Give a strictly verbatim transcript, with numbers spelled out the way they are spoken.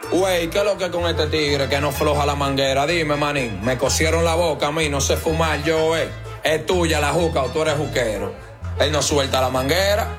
Güey, ¿qué es lo que con este tigre que no floja la manguera? Dime, manín, me cosieron la boca a mí, no sé fumar yo, eh. ¿Es tuya la juca o tú eres juquero? Él no suelta la manguera.